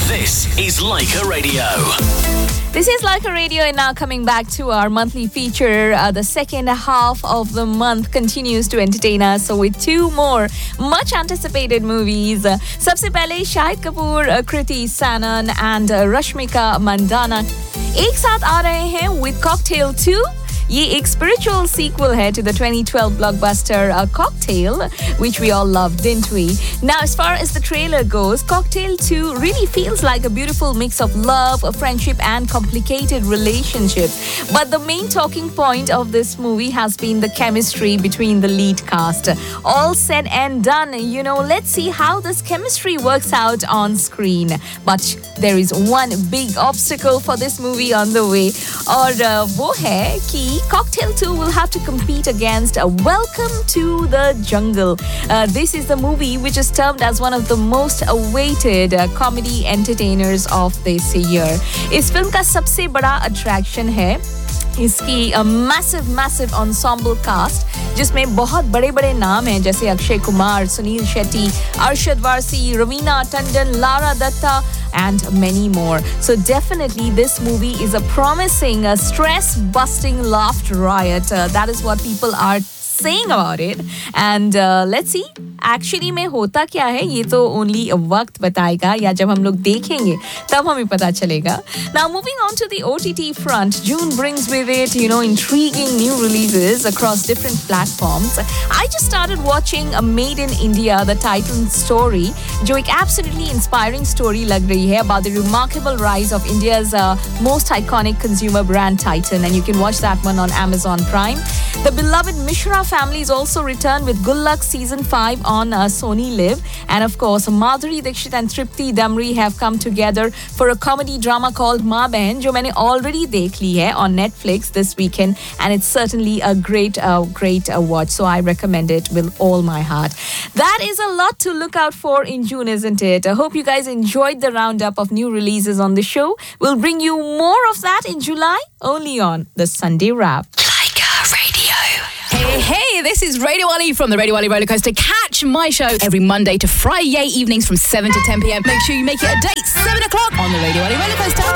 This is Leica Radio. This is Leica Radio, and now coming back to our monthly feature, the second half of the month continues to entertain us with two more much anticipated movies. सबसे पहले Shahid Kapoor, Kriti Sanon and Rashmika Mandanna एक साथ आ रहे हैं with Cocktail 2. ये एक spiritual sequel है to the 2012 blockbuster Cocktail, which we all loved, didn't we? Now, as far as the trailer goes, Cocktail 2 really feels like a beautiful mix of love, friendship, and complicated relationships. But the main talking point of this movie has been the chemistry between the lead cast. All said and done, let's see how this chemistry works out on screen. But there is one big obstacle for this movie on the way, और वो है कि Cocktail 2 will have to compete against Welcome to the Jungle. This is the movie which is termed as one of the most awaited comedy entertainers of this year. इस film का सबसे बड़ा attraction है इसकी massive ensemble cast, जिसमें बहुत बड़े नाम हैं जैसे Akshay Kumar, Sunil Shetty, Arshad Warsi, Raveena Tandon, Lara Dutta and many more. So definitely this movie is a promising stress-busting laugh riot. That is what people are saying about it. And let's see actually में होता क्या है, ये तो only वक्त बताएगा, या जब हम लोग देखेंगे तब हमें पता चलेगा. Now moving on to the OTT front, June brings with it, intriguing new releases across different platforms. I just started watching a Made in India, the Titan story, जो एक absolutely inspiring story लग रही है about the remarkable rise of India's most iconic consumer brand Titan, and you can watch that one on Amazon Prime. The beloved Mishra family is also returned with Good Luck Season 5 on Sony Live. And of course, Madhuri Dixit and Tripti Damri have come together for a comedy drama called Maa Behan, jo maine already dekh li hai on Netflix this weekend. And it's certainly a great watch. So I recommend it with all my heart. That is a lot to look out for in June, isn't it? I hope you guys enjoyed the roundup of new releases on the show. We'll bring you more of that in July, only on the Sunday Wrap. Hey, this is Radio Ali from the Radio Ali Rollercoaster. Catch my show every Monday to Friday evenings from 7 to 10 p.m. Make sure you make it a date, 7 o'clock on the Radio Ali Rollercoaster.